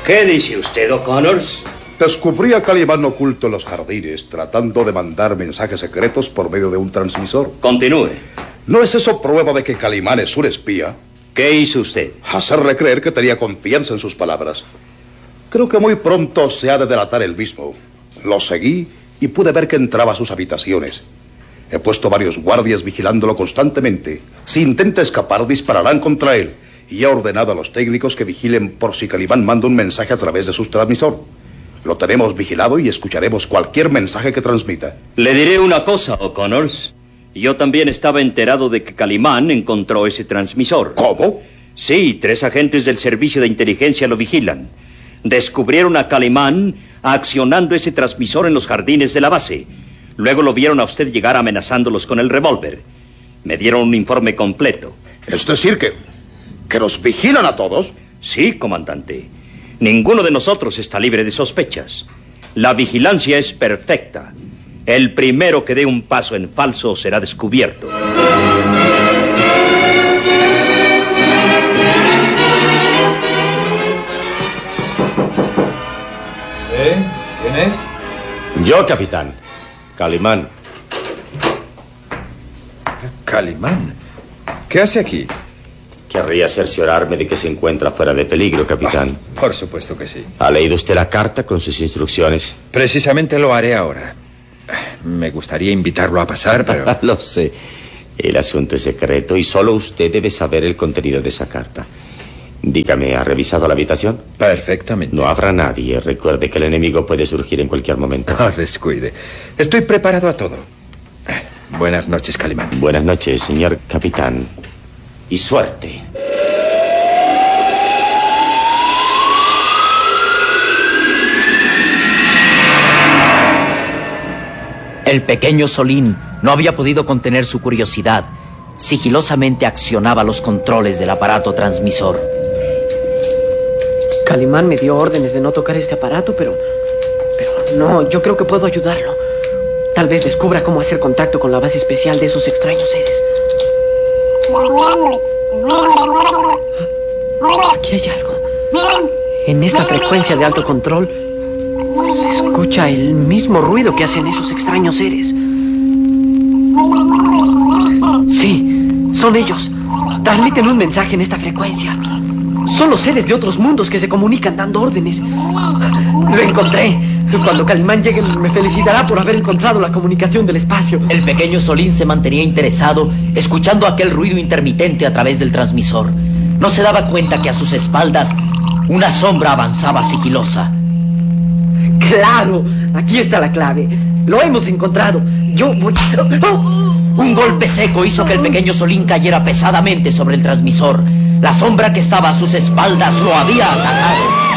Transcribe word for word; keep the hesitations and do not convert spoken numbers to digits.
¿Qué dice usted, O'Connors? Descubrí a Calimán oculto en los jardines, tratando de mandar mensajes secretos por medio de un transmisor. Continúe. ¿No es eso prueba de que Calimán es un espía? ¿Qué hizo usted? Hacerle creer que tenía confianza en sus palabras. Creo que muy pronto se ha de delatar él mismo. Lo seguí y pude ver que entraba a sus habitaciones. He puesto varios guardias vigilándolo constantemente. Si intenta escapar, dispararán contra él. Y he ordenado a los técnicos que vigilen por si Calimán manda un mensaje a través de su transmisor. Lo tenemos vigilado y escucharemos cualquier mensaje que transmita. Le diré una cosa, O'Connors. Yo también estaba enterado de que Calimán encontró ese transmisor. ¿Cómo? Sí, tres agentes del servicio de inteligencia lo vigilan. Descubrieron a Calimán accionando ese transmisor en los jardines de la base. Luego lo vieron a usted llegar amenazándolos con el revólver. Me dieron un informe completo. ¿Es decir que... que nos vigilan a todos? Sí, comandante. Ninguno de nosotros está libre de sospechas. La vigilancia es perfecta. El primero que dé un paso en falso será descubierto. ¿Sí? ¿Quién es? Yo, capitán. Calimán. Calimán. ¿Qué hace aquí? Querría cerciorarme de que se encuentra fuera de peligro, capitán. Ah, por supuesto que sí. ¿Ha leído usted la carta con sus instrucciones? Precisamente lo haré ahora. Me gustaría invitarlo a pasar, pero... Lo sé. El asunto es secreto y solo usted debe saber el contenido de esa carta. Dígame, ¿ha revisado la habitación? Perfectamente. No habrá nadie. Recuerde que el enemigo puede surgir en cualquier momento. No descuide. Estoy preparado a todo. Buenas noches, Calimán. Buenas noches, señor capitán. Y suerte. El pequeño Solín no había podido contener su curiosidad. Sigilosamente accionaba los controles del aparato transmisor. Calimán me dio órdenes de no tocar este aparato, pero... Pero no, yo creo que puedo ayudarlo. Tal vez descubra cómo hacer contacto con la base especial de esos extraños seres. Aquí hay algo. En esta frecuencia de alto control se escucha el mismo ruido que hacen esos extraños seres. Sí, son ellos. Transmiten un mensaje en esta frecuencia. Son los seres de otros mundos que se comunican dando órdenes. Lo encontré. Cuando Calimán llegue me felicitará por haber encontrado la comunicación del espacio. El pequeño Solín se mantenía interesado, escuchando aquel ruido intermitente a través del transmisor. No se daba cuenta que a sus espaldas una sombra avanzaba sigilosa. ¡Claro! Aquí está la clave. Lo hemos encontrado. Yo voy... Un golpe seco hizo que el pequeño Solín cayera pesadamente sobre el transmisor. La sombra que estaba a sus espaldas lo había atacado.